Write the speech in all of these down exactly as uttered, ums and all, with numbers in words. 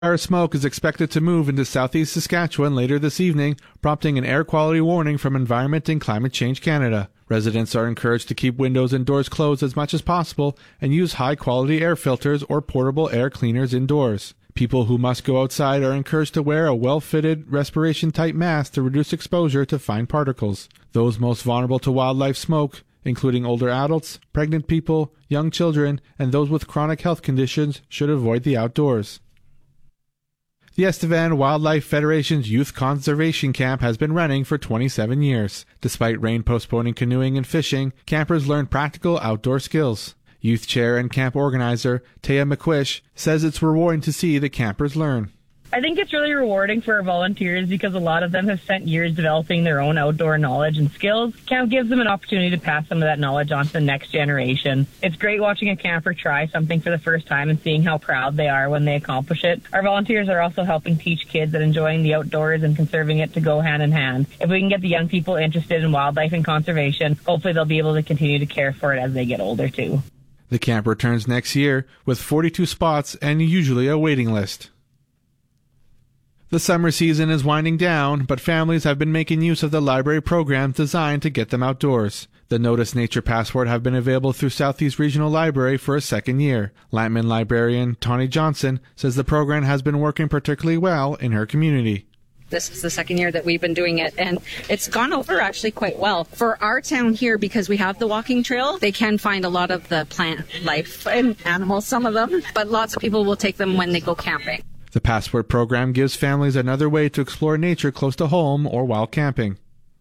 Fire smoke is expected to move into southeast Saskatchewan later this evening, prompting an air quality warning from Environment and Climate Change Canada. Residents are encouraged to keep windows and doors closed as much as possible and use high-quality air filters or portable air cleaners indoors. People who must go outside are encouraged to wear a well-fitted, respiration-type mask to reduce exposure to fine particles. Those most vulnerable to wildlife smoke, including older adults, pregnant people, young children, and those with chronic health conditions, should avoid the outdoors. The Estevan Wildlife Federation's Youth Conservation Camp has been running for twenty-seven years. Despite rain postponing canoeing and fishing, campers learn practical outdoor skills. Youth chair and camp organizer Taya McQuish says it's rewarding to see the campers learn. I think it's really rewarding for our volunteers because a lot of them have spent years developing their own outdoor knowledge and skills. Camp gives them an opportunity to pass some of that knowledge on to the next generation. It's great watching a camper try something for the first time and seeing how proud they are when they accomplish it. Our volunteers are also helping teach kids that enjoying the outdoors and conserving it to go hand in hand. If we can get the young people interested in wildlife and conservation, hopefully they'll be able to continue to care for it as they get older too. The camp returns next year with forty-two spots and usually a waiting list. The summer season is winding down, but families have been making use of the library programs designed to get them outdoors. The Notice Nature Passport have been available through Southeast Regional Library for a second year. Lantman librarian Tawny Johnson says the program has been working particularly well in her community. This is the second year that we've been doing it, and it's gone over actually quite well. For our town here, because we have the walking trail, they can find a lot of the plant life and animals, some of them, but lots of people will take them when they go camping. The Passport program gives families another way to explore nature close to home or while camping.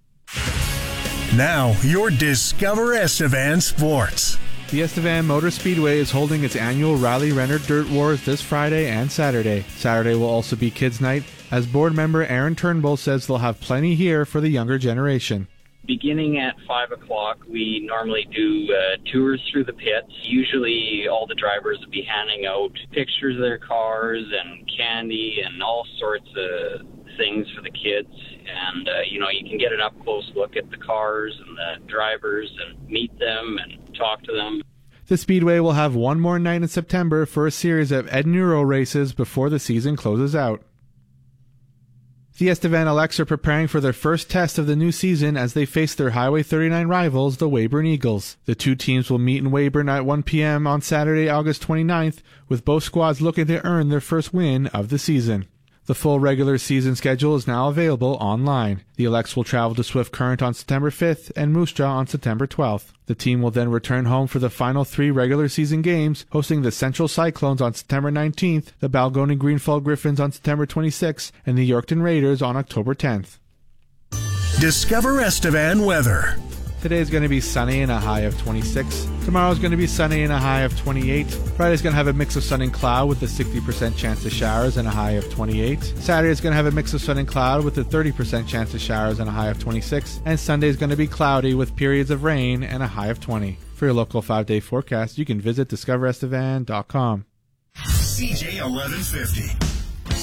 Now, your Discover Estevan Sports. The Estevan Motor Speedway is holding its annual Rally Renner Dirt Wars this Friday and Saturday. Saturday will also be Kids Night, as board member Aaron Turnbull says they'll have plenty here for the younger generation. Beginning at five o'clock, we normally do uh, tours through the pits. Usually all the drivers will be handing out pictures of their cars and candy and all sorts of things for the kids. And, uh, you know, you can get an up-close look at the cars and the drivers and meet them and talk to them. The Speedway will have one more night in September for a series of Enduro races before the season closes out. The Estevan Elects are preparing for their first test of the new season as they face their Highway thirty-nine rivals, the Weyburn Eagles. The two teams will meet in Weyburn at one p.m. on Saturday, August twenty-ninth, with both squads looking to earn their first win of the season. The full regular season schedule is now available online. The Elects will travel to Swift Current on September fifth and Moose Jaw on September twelfth. The team will then return home for the final three regular season games, hosting the Central Cyclones on September nineteenth, the Balgonie Greenfell Griffins on September twenty-sixth, and the Yorkton Raiders on October tenth. Discover Estevan weather. Today is going to be sunny and a high of twenty-six. Tomorrow is going to be sunny and a high of twenty-eight. Friday is going to have a mix of sun and cloud with a sixty percent chance of showers and a high of twenty-eight. Saturday is going to have a mix of sun and cloud with a thirty percent chance of showers and a high of twenty-six. And Sunday is going to be cloudy with periods of rain and a high of twenty. For your local five-day forecast, you can visit discover estevan dot com. C J eleven fifty.